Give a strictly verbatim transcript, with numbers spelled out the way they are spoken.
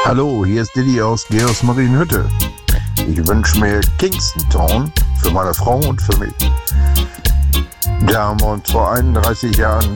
Hallo, hier ist Diddy aus Geos Marienhütte. Ich wünsche mir Kingston Town für meine Frau und für mich. Wir haben uns vor einunddreißig Jahren